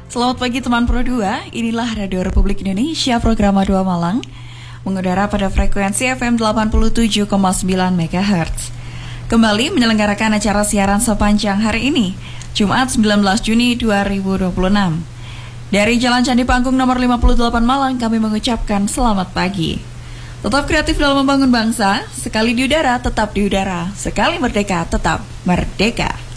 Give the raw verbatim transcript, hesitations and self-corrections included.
Selamat pagi teman Pro dua, inilah Radio Republik Indonesia program dua Malang, mengudara pada frekuensi F M delapan puluh tujuh koma sembilan megahertz. Kembali menyelenggarakan acara siaran sepanjang hari ini, Jumat sembilan belas Juni dua ribu dua puluh enam. Dari Jalan Candi Panggung nomor lima puluh delapan Malang, kami mengucapkan selamat pagi. Tetap kreatif dalam membangun bangsa, sekali di udara tetap di udara, sekali merdeka tetap merdeka.